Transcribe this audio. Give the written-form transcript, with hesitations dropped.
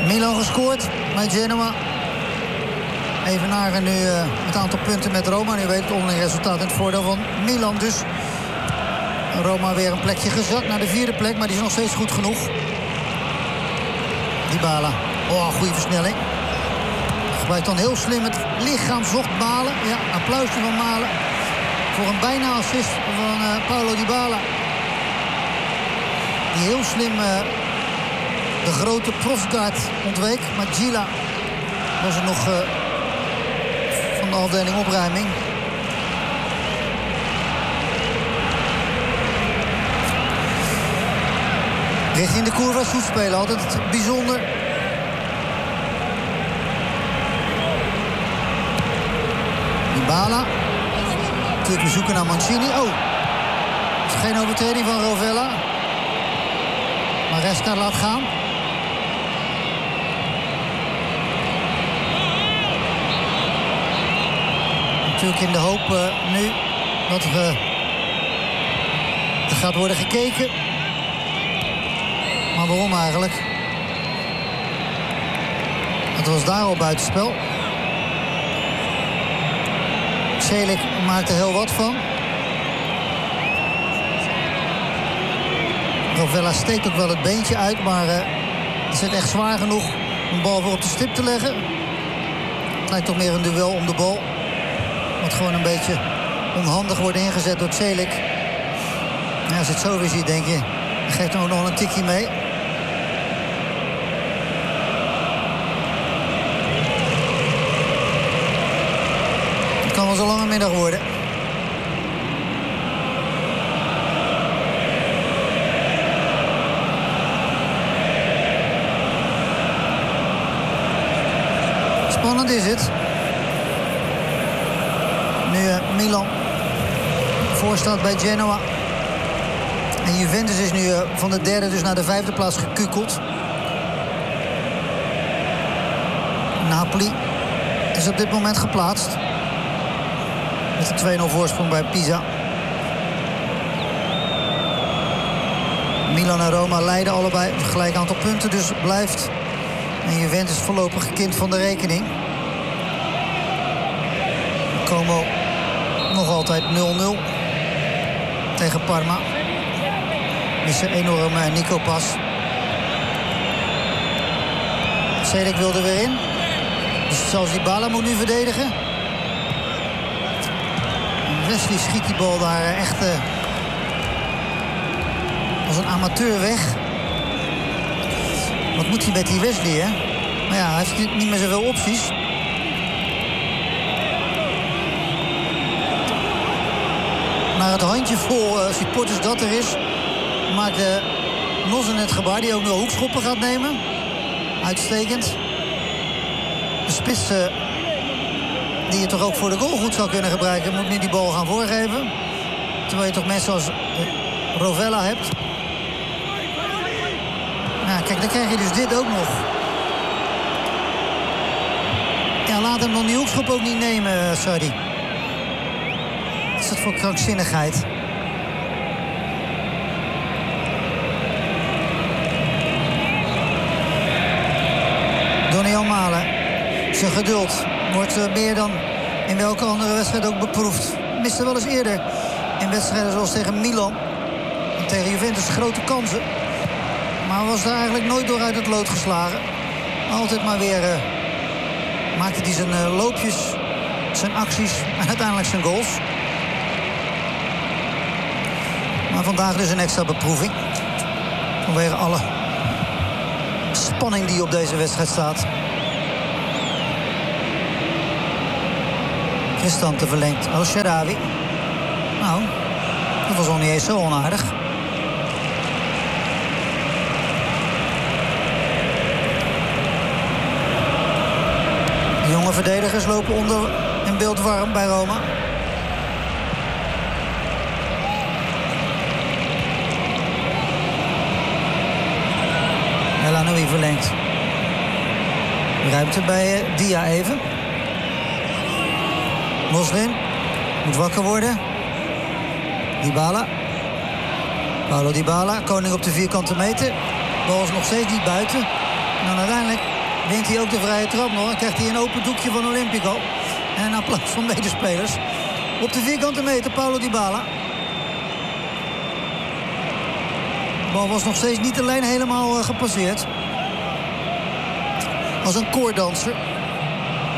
Milan gescoord bij Genoa. Evenaren nu het aantal punten met Roma. Nu weet het onderling resultaat in het voordeel van Milan. Dus Roma weer een plekje gezakt naar de 4e plek. Maar die is nog steeds goed genoeg. Dybala. Oh, goede versnelling. Gebruikt dan heel slim het lichaam. Zocht Malen. Ja, applausje van Malen. Voor een bijna assist van Paulo Dybala. Die heel slim de grote profguard ontweek. Maar Gila was er nog van de afdeling opruiming. Richting de Curva Sud spelen, altijd bijzonder. Dybala. Natuurlijk we zoeken naar Mancini. Oh, het is geen overtreding van Rovella. Maresca laat gaan. Natuurlijk in de hoop nu dat er gaat worden gekeken. Maar waarom eigenlijk? Het was daar al buitenspel. Celik maakt er heel wat van. Rovella steekt ook wel het beentje uit, maar is het echt zwaar genoeg om de bal weer op de stip te leggen? Het lijkt toch meer een duel om de bal. Wat gewoon een beetje onhandig wordt ingezet door Celik. Ja, als je het zo weer ziet, denk je, geeft hem ook nog een tikje mee. Het kan wel zo lange middag worden. Spannend is het. Nu Milan voorstaat bij Genoa. En Juventus is nu van de 3e dus naar de 5e plaats gekukeld. Napoli is op dit moment geplaatst. Met een 2-0 voorsprong bij Pisa. Milan en Roma leiden allebei een gelijk aantal punten, dus blijft. En Juventus voorlopig kind van de rekening. Como nog altijd 0-0 tegen Parma. Missen enorm Nico Pas. Celik wil er weer in. Dus zelfs Dybala moet nu verdedigen. En Wesley schiet die bal daar echt als een amateur weg. Wat moet hij met die Wesley, hè? Maar ja, hij heeft niet meer zoveel opties. Maar het handjevol supporters dat er is, maakt Nossen het gebaar die ook nog hoekschoppen gaat nemen. Uitstekend. De spits die je toch ook voor de goal goed zou kunnen gebruiken, moet nu die bal gaan voorgeven. Terwijl je toch mensen als Rovella hebt. Ja, kijk, dan krijg je dus dit ook nog. Ja, laat hem dan die hoekschop ook niet nemen, Sarri. Wat is dat voor krankzinnigheid? Doniel Malen. Zijn geduld wordt meer dan in welke andere wedstrijd ook beproefd. Miste wel eens eerder in wedstrijden zoals tegen Milan en tegen Juventus grote kansen. Maar was daar eigenlijk nooit door uit het lood geslagen. Altijd maar weer maakte hij zijn loopjes, zijn acties en uiteindelijk zijn goals. Maar vandaag dus een extra beproeving. Vanwege alle spanning die op deze wedstrijd staat. Cristante verlengt. El Shaarawy. Nou, dat was al niet eens zo onaardig. De jonge verdedigers lopen onder in beeld warm bij Roma. Elanoui verlengt. Ruimte bij Dia even. Moslin moet wakker worden. Dybala. Paulo Dybala, koning op de vierkante meter. Bal is nog steeds niet buiten. En dan uiteindelijk wint hij ook de vrije trap nog. Dan krijgt hij een open doekje van Olympico. En een applaus van medespelers. Op de vierkante meter, Paulo Dybala. De bal was nog steeds niet de lijn helemaal gepasseerd. Als een koordanser.